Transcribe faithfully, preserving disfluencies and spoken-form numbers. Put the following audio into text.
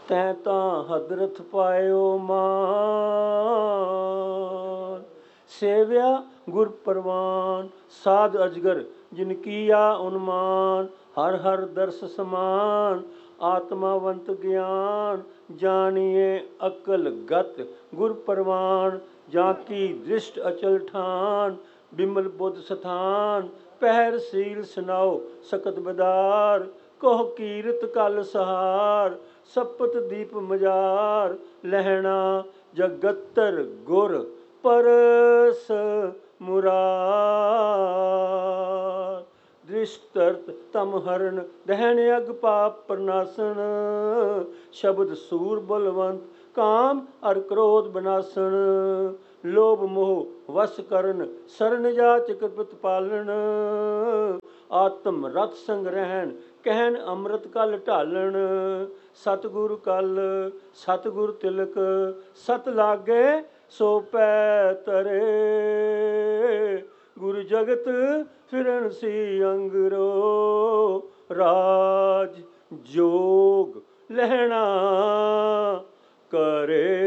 ਤੈਂ ਤਾਂ ਹਦਰਤ ਪਾਇਓ ਮਾਨ। ਸੇਵਿਆ ਗੁਰ ਪ੍ਰਵਾਨ ਸਾਧ ਅਜਗਰ ਜਿਨ ਕੀਆ ਉਨਮਾਨ। ਹਰ ਹਰ ਦਰਸ ਸਮਾਨ ਆਤਮਾਵੰਤ ਗਿਆਨ। ਜਾਣੀਏ ਅਕਲ ਗਤ ਗੁਰ ਪ੍ਰਵਾਨ। ਜਾਂ ਕੀ ਦ੍ਰਿਸ਼ਟ ਅਚਲ ਠਾਨ ਬਿਮਲ ਬੁੱਧ ਸਥਾਨ। ਪਹਿਰ ਸੀਲ ਸੁਨਾਓ ਸਕਤ ਬਦਾਰ। ਕਹੋ ਕੀਰਤ ਕਲ ਸਹਾਰ ਸਪਤ ਦੀਪ ਮਜਾਰ। ਲਹਿਣਾ ਜਗਤਰ ਗੁਰ ਪਰਸ ਮੁਰਾਰ। ਦ੍ਰਿਸ਼ਟਰਤ ਤਮ ਹਰਨ ਦਹਿਣ ਅਗ ਪਾਪ ਪ੍ਰਨਾਸਨ। ਸ਼ਬਦ ਸੂਰ ਬਲਵੰਤ ਕਾਮ ਅਰ ਕ੍ਰੋਧ ਬਨਾਸਨ। ਲੋਭ ਮੋਹ ਵਸ ਕਰਨ ਸਰਨ ਜਾਚ ਕਿਰਪਤ ਪਾਲਣ। ਆਤਮ ਰਤ ਸੰਗ ਰਹਿਣ ਕਹਿਣ ਅੰਮ੍ਰਿਤ ਕਲ ਢਾਲਣ। ਸਤਿਗੁਰ ਕਲ ਸਤਿਗੁਰ ਤਿਲਕ ਸਤ ਲਾਗੇ ਸੋ ਪੈ ਤਰੇ। ਗੁਰ ਜਗਤ ਫਿਰਨ ਸੀ ਅੰਗਰੋ ਰਾਜ ਜੋਗ ਲਹਿਣਾ ਕਰੇ।